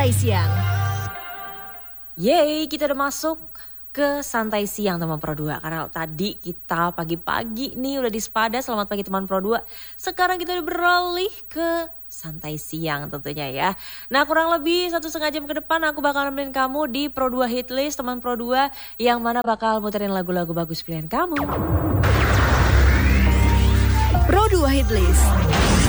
Santai Siang. Yeay, kita udah masuk ke Santai Siang teman Pro 2. Karena tadi kita pagi-pagi nih udah di Sepada, selamat pagi teman Pro 2. Sekarang kita udah beralih ke Santai Siang tentunya ya. Nah, kurang lebih 1,5 jam ke depan aku bakal nemenin kamu di Pro 2 Hitlist teman Pro 2. Yang mana bakal muterin lagu-lagu bagus pilihan kamu. Pro 2 Hitlist.